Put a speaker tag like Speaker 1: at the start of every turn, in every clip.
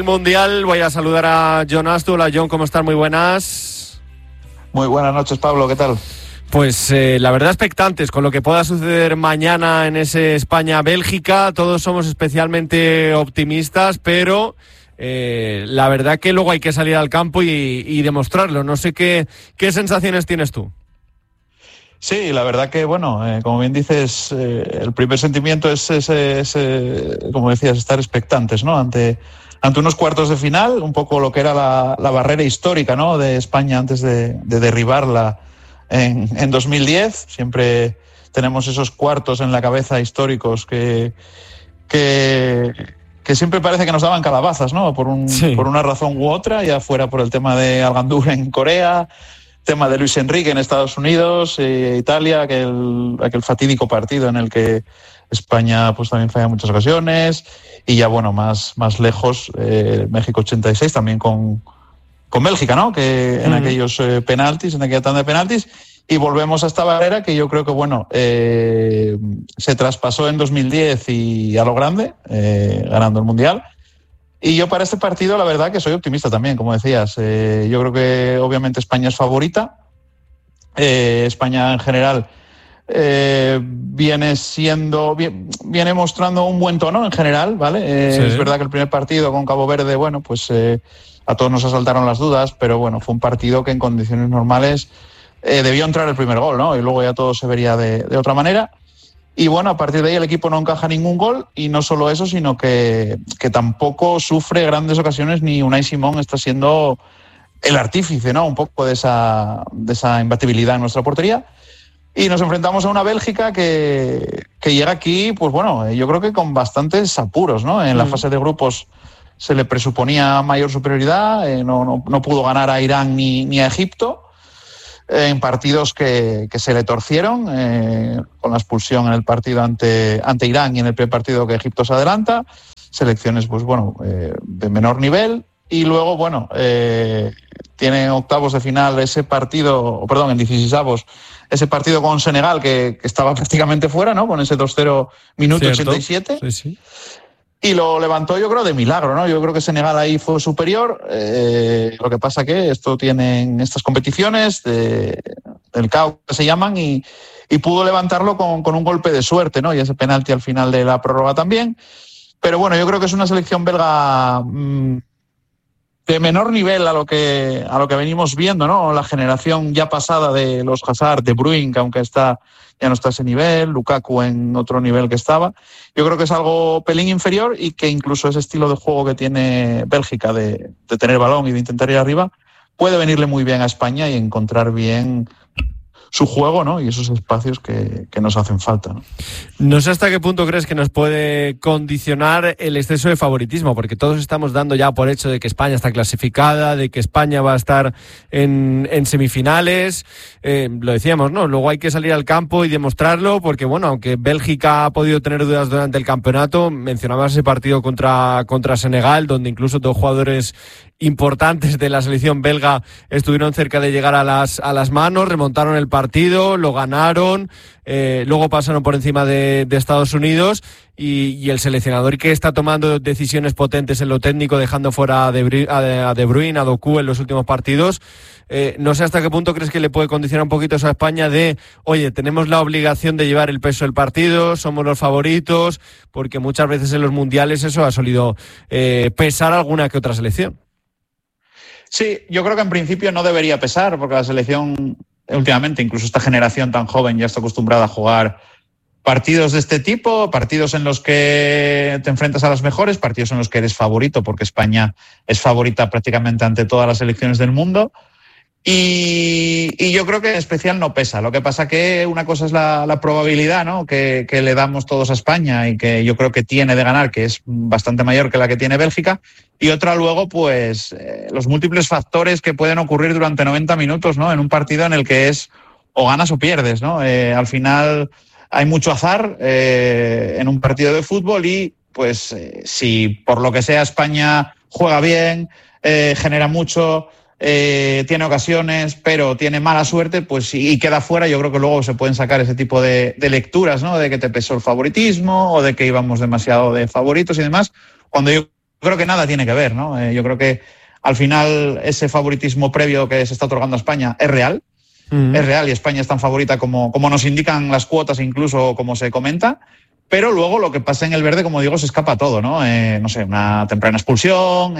Speaker 1: Mundial. Voy a saludar a Jon Astu. Hola Jon, ¿cómo estás? Muy buenas.
Speaker 2: Muy buenas noches, Pablo, ¿qué tal?
Speaker 1: Pues la verdad expectantes con lo que pueda suceder mañana en ese España-Bélgica. Todos somos especialmente optimistas, pero la verdad que luego hay que salir al campo y demostrarlo. No sé qué sensaciones tienes tú.
Speaker 2: Sí, la verdad que, bueno, como bien dices, el primer sentimiento es como decías, estar expectantes, ¿no? Ante unos cuartos de final, un poco lo que era la barrera histórica, ¿no?, de España antes de derribarla en 2010. Siempre tenemos esos cuartos en la cabeza históricos que siempre parece que nos daban calabazas, ¿no? Por una razón u otra, ya fuera por el tema de Al-Gandour en Corea, tema de Luis Enrique en Estados Unidos, Italia, aquel fatídico partido en el que España pues también falla en muchas ocasiones, y ya bueno, más lejos, México 86 también con Bélgica, ¿no? Que en aquellos penaltis, en aquella tanda de penaltis, y volvemos a esta barrera que yo creo que bueno, se traspasó en 2010 y a lo grande, ganando el Mundial. Y yo para este partido la verdad que soy optimista también, como decías. Yo creo que obviamente España es favorita. España en general viene mostrando un buen tono en general, ¿vale? Sí. Es verdad que el primer partido con Cabo Verde, bueno, pues a todos nos asaltaron las dudas, pero bueno, fue un partido que en condiciones normales debió entrar el primer gol, ¿no? Y luego ya todo se vería de otra manera. Y bueno, a partir de ahí el equipo no encaja ningún gol, y no solo eso, sino que tampoco sufre grandes ocasiones, ni Unai Simón está siendo el artífice, ¿no?, un poco de esa imbatibilidad en nuestra portería. Y nos enfrentamos a una Bélgica que llega aquí, pues bueno, yo creo que con bastantes apuros, ¿no? En la fase de grupos se le presuponía mayor superioridad, no pudo ganar a Irán ni a Egipto, en partidos que se le torcieron, con la expulsión en el partido ante Irán y en el primer partido que Egipto se adelanta, selecciones pues bueno, de menor nivel, y luego bueno, tiene octavos de final en 16avos, ese partido con Senegal que estaba prácticamente fuera, ¿no?, con ese 2-0 minuto 87.
Speaker 1: Sí.
Speaker 2: Y lo levantó, yo creo, de milagro, ¿no? Yo creo que Senegal ahí fue superior. Lo que pasa que esto tienen estas competiciones del CAO que se llaman, y pudo levantarlo con un golpe de suerte, ¿no? Y ese penalti al final de la prórroga también. Pero bueno, yo creo que es una selección belga de menor nivel a lo que venimos viendo, ¿no? La generación ya pasada de los Hazard, De Bruyne, que aunque ya no está a ese nivel, Lukaku en otro nivel que estaba. Yo creo que es algo pelín inferior, y que incluso ese estilo de juego que tiene Bélgica de tener balón y de intentar ir arriba puede venirle muy bien a España y encontrar bien su juego, ¿no?, y esos espacios que nos hacen falta, ¿no?
Speaker 1: No sé hasta qué punto crees que nos puede condicionar el exceso de favoritismo, porque todos estamos dando ya por hecho de que España está clasificada, de que España va a estar en semifinales. Lo decíamos, ¿no? Luego hay que salir al campo y demostrarlo, porque bueno, aunque Bélgica ha podido tener dudas durante el campeonato, mencionabas ese partido contra Senegal, donde incluso dos jugadores importantes de la selección belga estuvieron cerca de llegar a las manos, remontaron el partido, lo ganaron, luego pasaron por encima de Estados Unidos, y el seleccionador que está tomando decisiones potentes en lo técnico, dejando fuera a De Bruyne, a Doku en los últimos partidos. No sé hasta qué punto crees que le puede condicionar un poquito eso a España de, oye, tenemos la obligación de llevar el peso del partido, somos los favoritos, porque muchas veces en los mundiales eso ha solido pesar alguna que otra selección.
Speaker 2: Sí, yo creo que en principio no debería pesar, porque la selección últimamente, incluso esta generación tan joven, ya está acostumbrada a jugar partidos de este tipo, partidos en los que te enfrentas a las mejores, partidos en los que eres favorito, porque España es favorita prácticamente ante todas las selecciones del mundo. Y yo creo que en especial no pesa. Lo que pasa que una cosa es la probabilidad, ¿no?, que le damos todos a España, y que yo creo que tiene de ganar, que es bastante mayor que la que tiene Bélgica, y otra luego pues los múltiples factores que pueden ocurrir durante 90 minutos, ¿no?, en un partido en el que es o ganas o pierdes, ¿no? Al final hay mucho azar en un partido de fútbol, y pues si por lo que sea España juega bien, genera mucho, tiene ocasiones, pero tiene mala suerte, pues y queda fuera, yo creo que luego se pueden sacar ese tipo de lecturas, ¿no?, de que te pesó el favoritismo, o de que íbamos demasiado de favoritos y demás, cuando yo creo que nada tiene que ver, ¿no? Yo creo que al final ese favoritismo previo que se está otorgando a España es real. Es real y España es tan favorita como nos indican las cuotas, incluso como se comenta. Pero luego lo que pasa en el verde, como digo, se escapa todo, ¿no? No sé, una temprana expulsión,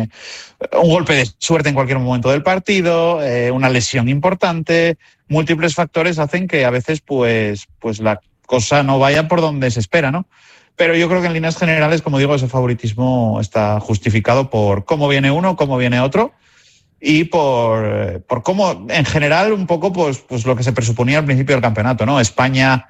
Speaker 2: un golpe de suerte en cualquier momento del partido, una lesión importante. Múltiples factores hacen que a veces pues la cosa no vaya por donde se espera, ¿no? Pero yo creo que en líneas generales, como digo, ese favoritismo está justificado por cómo viene uno, cómo viene otro y por cómo, en general, un poco pues lo que se presuponía al principio del campeonato, ¿no? España,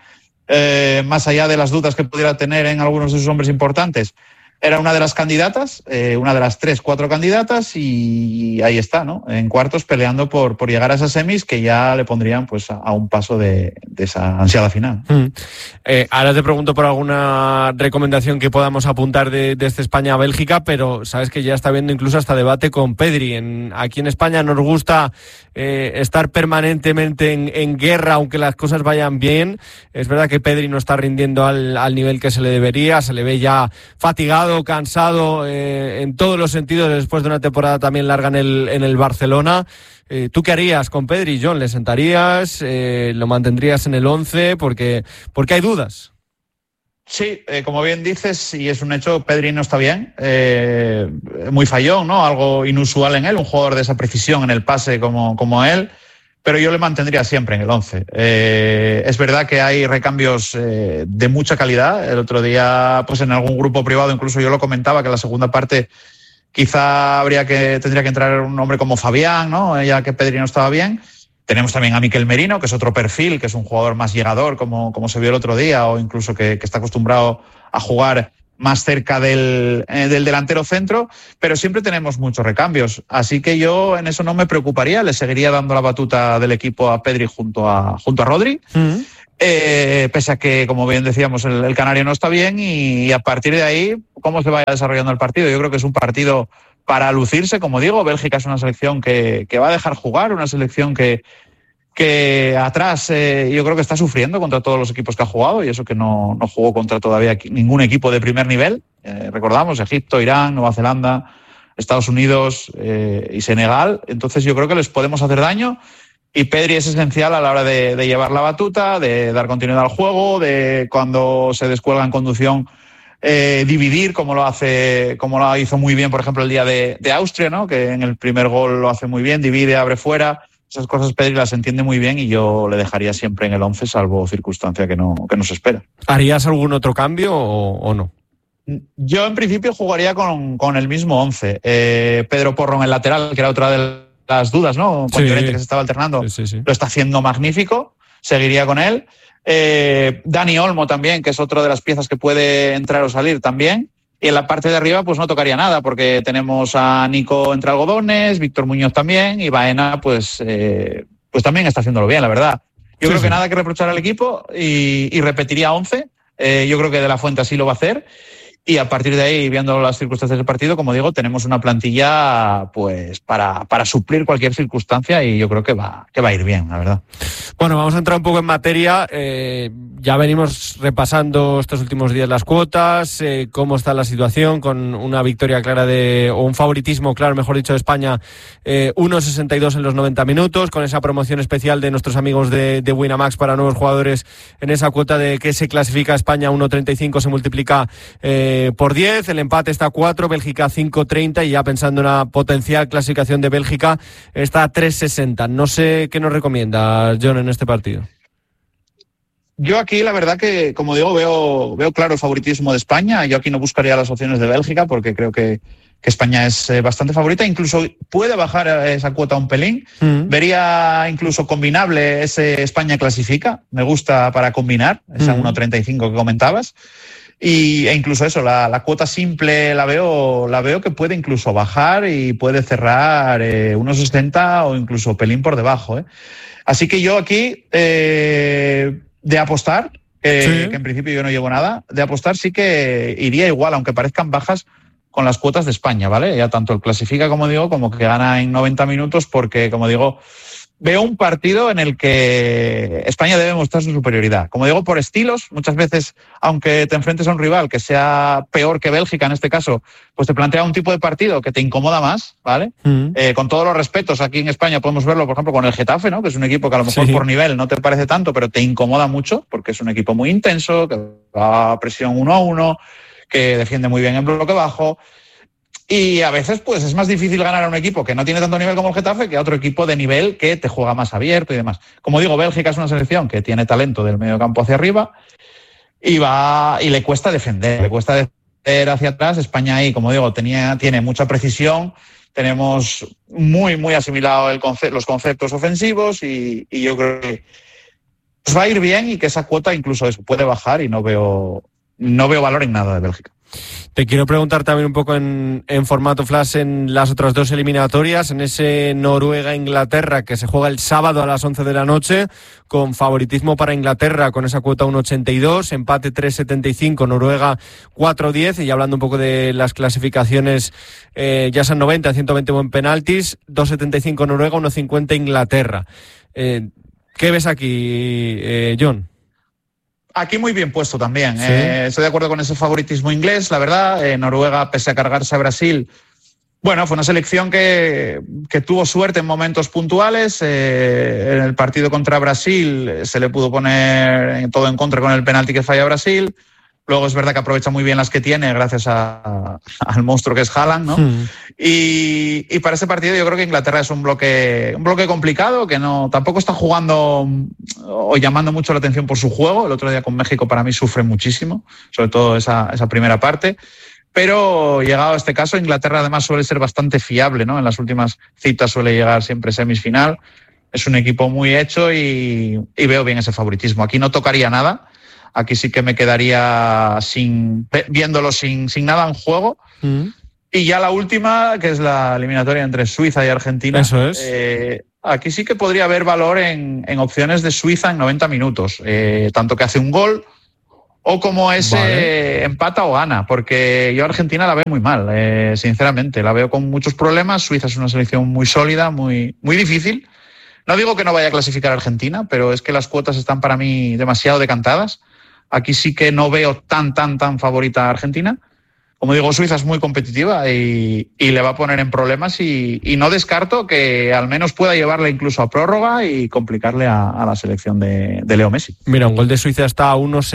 Speaker 2: más allá de las dudas que pudiera tener en algunos de sus hombres importantes, era una de las candidatas, una de las 3-4 candidatas, y ahí está, ¿no? En cuartos peleando por llegar a esas semis que ya le pondrían pues a un paso de esa ansiada final.
Speaker 1: Ahora te pregunto por alguna recomendación que podamos apuntar de este España-Bélgica, pero sabes que ya está habiendo incluso hasta debate con Pedri. Aquí en España nos gusta estar permanentemente en guerra, aunque las cosas vayan bien. Es verdad que Pedri no está rindiendo al nivel que se le debería, se le ve ya fatigado, cansado en todos los sentidos después de una temporada también larga en el Barcelona. ¿Tú qué harías con Pedri, John? ¿Le sentarías? ¿Lo mantendrías en el 11? Porque hay dudas.
Speaker 2: Sí, como bien dices, y es un hecho, Pedri no está bien, muy fallón, ¿no? Algo inusual en él, un jugador de esa precisión en el pase como él, pero yo le mantendría siempre en el 11. Es verdad que hay recambios de mucha calidad. El otro día, pues en algún grupo privado, incluso yo lo comentaba, que en la segunda parte quizá tendría que entrar un hombre como Fabián, ¿no? Ya que Pedri no estaba bien. Tenemos también a Mikel Merino, que es otro perfil, que es un jugador más llegador, como se vio el otro día, o incluso que está acostumbrado a jugar más cerca del delantero centro, pero siempre tenemos muchos recambios. Así que yo en eso no me preocuparía, le seguiría dando la batuta del equipo a Pedri junto a Rodri, pese a que, como bien decíamos, el canario no está bien, y a partir de ahí, cómo se vaya desarrollando el partido. Yo creo que es un partido para lucirse, como digo. Bélgica es una selección que va a dejar jugar, una selección que atrás yo creo que está sufriendo contra todos los equipos que ha jugado, y eso que no jugó contra todavía ningún equipo de primer nivel. Recordamos, Egipto, Irán, Nueva Zelanda, Estados Unidos y Senegal. Entonces yo creo que les podemos hacer daño, y Pedri es esencial a la hora de llevar la batuta, de dar continuidad al juego, de cuando se descuelga en conducción dividir, como lo hizo muy bien, por ejemplo, el día de Austria, ¿no? Que en el primer gol lo hace muy bien, divide, abre fuera. Esas cosas Pedri las entiende muy bien, y yo le dejaría siempre en el 11, salvo circunstancia que no se espera.
Speaker 1: ¿Harías algún otro cambio o no?
Speaker 2: Yo en principio jugaría con el mismo 11. Pedro Porro en el lateral, que era otra de las dudas, ¿no? Con Llorente, que se estaba alternando, sí. Lo está haciendo magnífico. Seguiría con él. Dani Olmo también, que es otra de las piezas que puede entrar o salir también. Y en la parte de arriba pues no tocaría nada, porque tenemos a Nico entre algodones, Víctor Muñoz también, y Baena pues también está haciéndolo bien, la verdad. Yo creo que nada que reprochar al equipo, y repetiría 11. Yo creo que De la Fuente así lo va a hacer. Y a partir de ahí, viendo las circunstancias del partido, como digo, tenemos una plantilla pues para suplir cualquier circunstancia, y yo creo que va a ir bien, la verdad.
Speaker 1: Bueno, vamos a entrar un poco en materia. Ya venimos repasando estos últimos días las cuotas, cómo está la situación, con una victoria clara o un favoritismo claro, mejor dicho, de España, 1.62 en los 90 minutos, con esa promoción especial de nuestros amigos de Winamax para nuevos jugadores en esa cuota de que se clasifica a España 1.35, se multiplica por 10, el empate está a 4, Bélgica 5.30, y ya pensando en una potencial clasificación de Bélgica está a 3.60. No sé qué nos recomienda John en este partido.
Speaker 2: Yo aquí la verdad que, como digo, veo claro el favoritismo de España. Yo aquí no buscaría las opciones de Bélgica, porque creo que España es bastante favorita, incluso puede bajar esa cuota un pelín. Vería incluso combinable ese España clasifica, me gusta para combinar, esa 1.35 que comentabas. E incluso eso, la cuota simple la veo que puede incluso bajar y puede cerrar 1.60 o incluso pelín por debajo. Así que yo aquí, de apostar, que en principio yo no llevo nada, de apostar sí que iría igual, aunque parezcan bajas, con las cuotas de España, ¿vale? Ya tanto el clasifica, como digo, como que gana en 90 minutos, porque, como digo, veo un partido en el que España debe mostrar su superioridad. Como digo, por estilos, muchas veces, aunque te enfrentes a un rival que sea peor que Bélgica en este caso, pues te plantea un tipo de partido que te incomoda más, ¿vale? Con todos los respetos, aquí en España podemos verlo, por ejemplo, con el Getafe, ¿no? Que es un equipo que a lo mejor por nivel no te parece tanto, pero te incomoda mucho, porque es un equipo muy intenso, que va a presión 1-1, que defiende muy bien en bloque bajo. Y a veces pues es más difícil ganar a un equipo que no tiene tanto nivel como el Getafe que a otro equipo de nivel que te juega más abierto y demás. Como digo, Bélgica es una selección que tiene talento del medio campo hacia arriba y le cuesta defender, hacia atrás. España ahí, como digo, tiene mucha precisión, tenemos muy, muy asimilado los conceptos ofensivos y yo creo que pues va a ir bien y que esa cuota incluso eso puede bajar y no veo valor en nada de Bélgica.
Speaker 1: Te quiero preguntar también un poco en formato flash en las otras dos eliminatorias, en ese Noruega-Inglaterra que se juega el sábado a las 11 de la noche, con favoritismo para Inglaterra con esa cuota 1,82, empate 3,75, Noruega 4,10, y hablando un poco de las clasificaciones, ya son 90, 120 en penaltis, 2,75 Noruega, 1,50 Inglaterra. ¿Qué ves aquí, John?
Speaker 2: Aquí muy bien puesto también.
Speaker 1: ¿Sí?
Speaker 2: Estoy de acuerdo con ese favoritismo inglés, la verdad. Noruega, pese a cargarse a Brasil, bueno, fue una selección que tuvo suerte en momentos puntuales. En el partido contra Brasil se le pudo poner todo en contra con el penalti que falla Brasil. Luego es verdad que aprovecha muy bien las que tiene gracias al monstruo que es Haaland, ¿no? Y para ese partido yo creo que Inglaterra es un bloque complicado, que tampoco está jugando o llamando mucho la atención por su juego. El otro día con México para mí sufre muchísimo, sobre todo esa primera parte. Pero llegado a este caso, Inglaterra además suele ser bastante fiable, ¿no? En las últimas citas suele llegar siempre semifinal. Es un equipo muy hecho y veo bien ese favoritismo. Aquí no tocaría nada. Aquí sí que me quedaría viéndolo sin nada en juego. Y ya la última, que es la eliminatoria entre Suiza y Argentina.
Speaker 1: Eso es.
Speaker 2: Aquí sí que podría haber valor en opciones de Suiza en 90 minutos. Tanto que hace un gol o como ese empata o gana. Porque yo a Argentina la veo muy mal, sinceramente. La veo con muchos problemas. Suiza es una selección muy sólida, muy, muy difícil. No digo que no vaya a clasificar a Argentina, pero es que las cuotas están para mí demasiado decantadas. Aquí sí que no veo tan favorita a Argentina. Como digo, Suiza es muy competitiva y le va a poner en problemas y no descarto que al menos pueda llevarle incluso a prórroga y complicarle a la selección de Leo Messi.
Speaker 1: Mira, un gol de Suiza está a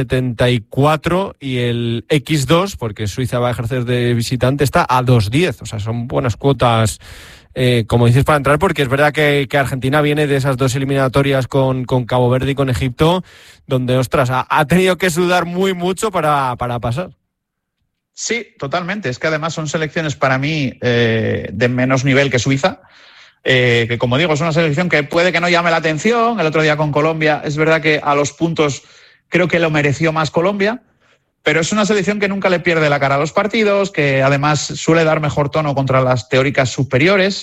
Speaker 1: 1,74 y el X2, porque Suiza va a ejercer de visitante, está a 2,10. O sea, son buenas cuotas, como dices, para entrar, porque es verdad que Argentina viene de esas dos eliminatorias con Cabo Verde y con Egipto, donde, ostras, ha tenido que sudar mucho para pasar.
Speaker 2: Sí, totalmente. Es que además son selecciones para mí de menos nivel que Suiza, que como digo es una selección que puede que no llame la atención. El otro día con Colombia es verdad que a los puntos creo que lo mereció más Colombia, pero es una selección que nunca le pierde la cara a los partidos, que además suele dar mejor tono contra las teóricas superiores,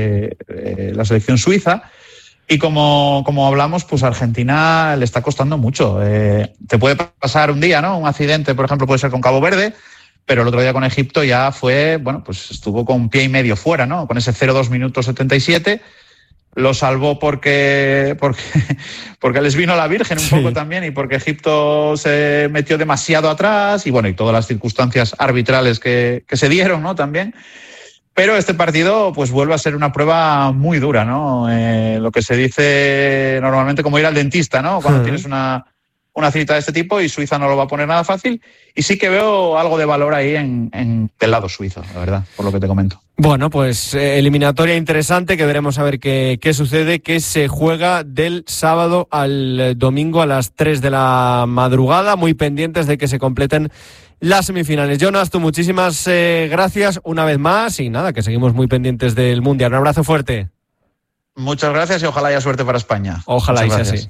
Speaker 2: la selección suiza. Y como hablamos, pues a Argentina le está costando mucho. Te puede pasar un día, ¿no? Un accidente, por ejemplo, puede ser con Cabo Verde, pero el otro día con Egipto ya fue, bueno, pues estuvo con pie y medio fuera, ¿no? Con ese 0-2 minutos 77. Lo salvó porque les vino la Virgen un poco también y porque Egipto se metió demasiado atrás y bueno, y todas las circunstancias arbitrales que se dieron, ¿no? También. Pero este partido pues vuelve a ser una prueba muy dura, ¿no? Lo que se dice normalmente como ir al dentista, ¿no? Cuando tienes una cita de este tipo y Suiza no lo va a poner nada fácil. Y sí que veo algo de valor ahí del lado suizo, la verdad, por lo que te comento.
Speaker 1: Bueno, pues eliminatoria interesante que veremos a ver qué sucede, que se juega del sábado al domingo a las 3 de la madrugada, muy pendientes de que se completen las semifinales. Jonas, tú muchísimas gracias una vez más y nada, que seguimos muy pendientes del Mundial. Un abrazo fuerte.
Speaker 2: Muchas gracias y ojalá haya suerte para España.
Speaker 1: Ojalá y sea así.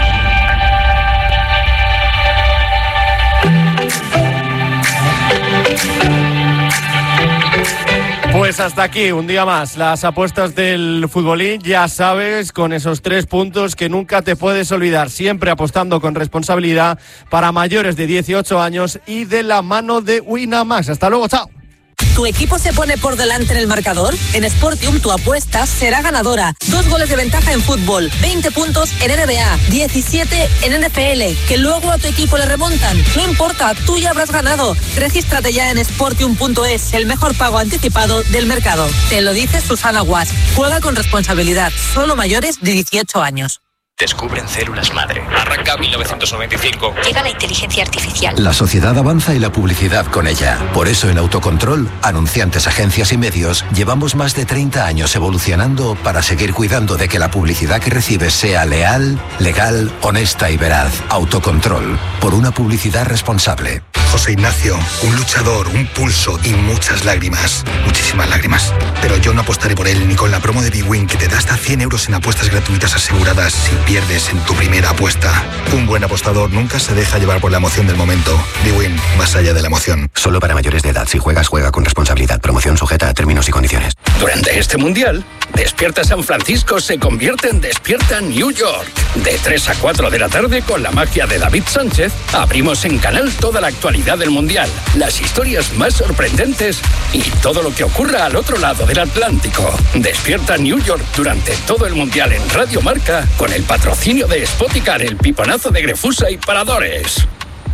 Speaker 1: Pues hasta aquí, un día más, las apuestas del futbolín, ya sabes, con esos 3 puntos que nunca te puedes olvidar, siempre apostando con responsabilidad para mayores de 18 años y de la mano de Winamax. Hasta luego, chao.
Speaker 3: ¿Tu equipo se pone por delante en el marcador? En Sportium tu apuesta será ganadora. 2 goles de ventaja en fútbol, 20 puntos en NBA, 17 en NFL, que luego a tu equipo le remontan. No importa, tú ya habrás ganado. Regístrate ya en Sportium.es, el mejor pago anticipado del mercado. Te lo dice Susana Guas. Juega con responsabilidad. Solo mayores de 18 años.
Speaker 4: Descubren células madre. Arranca 1995.
Speaker 5: Llega la inteligencia artificial.
Speaker 6: La sociedad avanza y la publicidad con ella. Por eso en Autocontrol, anunciantes, agencias y medios, llevamos más de 30 años evolucionando para seguir cuidando de que la publicidad que recibes sea leal, legal, honesta y veraz. Autocontrol. Por una publicidad responsable.
Speaker 7: José Ignacio, un luchador, un pulso y muchas lágrimas. Muchísimas lágrimas. Pero yo no apostaré por él ni con la promo de bwin que te da hasta 100 euros en apuestas gratuitas aseguradas si pierdes en tu primera apuesta. Un buen apostador nunca se deja llevar por la emoción del momento. bwin, más allá de la emoción.
Speaker 6: Solo para mayores de edad. Si juegas, juega con responsabilidad. Promoción sujeta a términos y condiciones.
Speaker 8: Durante este mundial, Despierta San Francisco se convierte en Despierta New York. De 3 a 4 de la tarde, con la magia de David Sánchez, abrimos en Canal toda la actualidad del mundial, las historias más sorprendentes y todo lo que ocurra al otro lado del Atlántico. Despierta New York durante todo el mundial en Radio Marca, con el patrocinio de Spoticar, el piponazo de Grefusa y Paradores.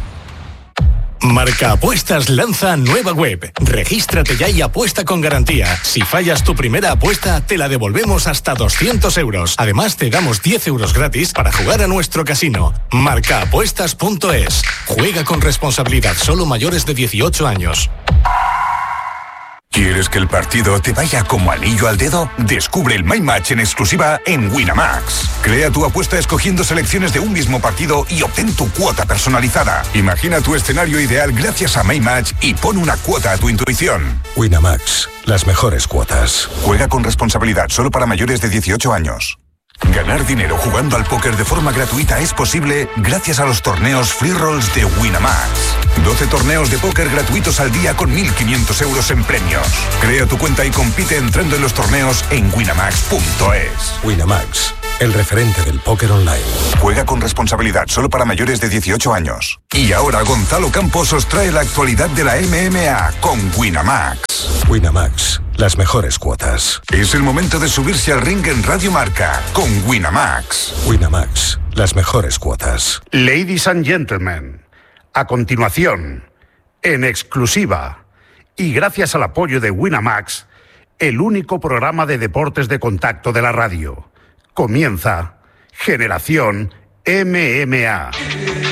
Speaker 9: Marca Apuestas lanza nueva web. Regístrate ya y apuesta con garantía. Si fallas tu primera apuesta, te la devolvemos hasta 200 euros. Además, te damos 10 euros gratis para jugar a nuestro casino. Marcaapuestas.es. Juega con responsabilidad. Solo mayores de 18 años.
Speaker 10: ¿Quieres que el partido te vaya como anillo al dedo? Descubre el My Match en exclusiva en Winamax. Crea tu apuesta escogiendo selecciones de un mismo partido y obtén tu cuota personalizada. Imagina tu escenario ideal gracias a My Match y pon una cuota a tu intuición.
Speaker 6: Winamax, las mejores cuotas.
Speaker 10: Juega con responsabilidad, solo para mayores de 18 años. Ganar dinero jugando al póker de forma gratuita es posible gracias a los torneos Free Rolls de Winamax. 12 torneos de póker gratuitos al día con 1.500 euros en premios. Crea tu cuenta y compite entrando en los torneos en winamax.es.
Speaker 6: Winamax, el referente del póker online.
Speaker 10: Juega con responsabilidad, solo para mayores de 18 años. Y ahora Gonzalo Campos os trae la actualidad de la MMA con Winamax.
Speaker 6: Winamax, las mejores cuotas.
Speaker 10: Es el momento de subirse al ring en Radio Marca con Winamax.
Speaker 6: Winamax, las mejores cuotas.
Speaker 11: Ladies and gentlemen, a continuación, en exclusiva y gracias al apoyo de Winamax, el único programa de deportes de contacto de la radio. Comienza Generación MMA.